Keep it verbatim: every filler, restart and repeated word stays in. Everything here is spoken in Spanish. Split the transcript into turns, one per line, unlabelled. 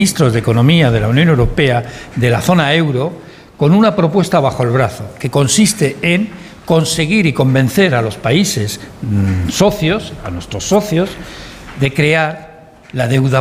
ministros de Economía de la Unión Europea, de la zona euro, con una propuesta bajo el brazo, que consiste en conseguir y convencer a los países mmm, socios, a nuestros socios, de crear la deuda